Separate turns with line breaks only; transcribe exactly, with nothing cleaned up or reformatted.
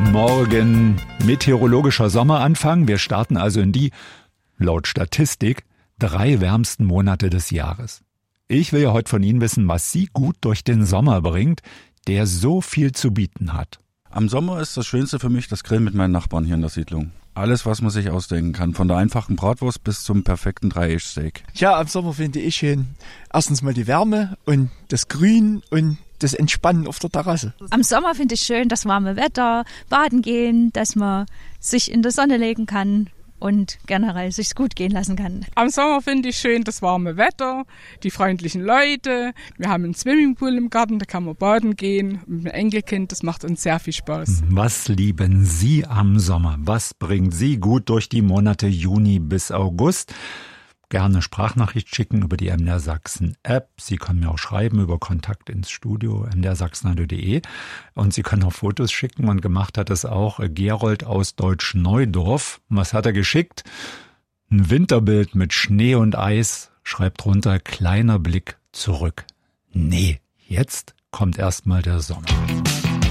Morgen meteorologischer Sommeranfang. Wir starten also in die, laut Statistik, drei wärmsten Monate des Jahres. Ich will ja heute von Ihnen wissen, was Sie gut durch den Sommer bringt, der so viel zu bieten hat.
Am Sommer ist das Schönste für mich das Grillen mit meinen Nachbarn hier in der Siedlung. Alles, was man sich ausdenken kann, von der einfachen Bratwurst bis zum perfekten Dreiischsteak.
Ja, am Sommer finde ich schön erstens mal die Wärme und das Grün und das Entspannen auf der Terrasse.
Am Sommer finde ich schön das warme Wetter, baden gehen, dass man sich in der Sonne legen kann und generell sich's gut gehen lassen kann.
Am Sommer finde ich schön das warme Wetter, die freundlichen Leute. Wir haben einen Swimmingpool im Garten, da kann man baden gehen mit einem Enkelkind. Das macht uns sehr viel Spaß.
Was lieben Sie am Sommer? Was bringt Sie gut durch die Monate Juni bis August? Gerne Sprachnachricht schicken über die M D R Sachsen App. Sie können mir auch schreiben über Kontakt ins Studio m d r sachsen radio punkt d e. Und Sie können auch Fotos schicken. Und gemacht hat es auch Gerold aus Deutsch-Neudorf. Was hat er geschickt? Ein Winterbild mit Schnee und Eis. Schreibt drunter, kleiner Blick zurück. Nee, jetzt kommt erstmal der Sommer.